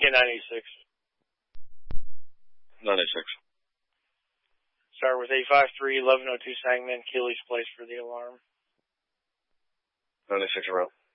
96. 96. Start with 853, 1102 Sangamon, Keeley's Place for the alarm. 96 around.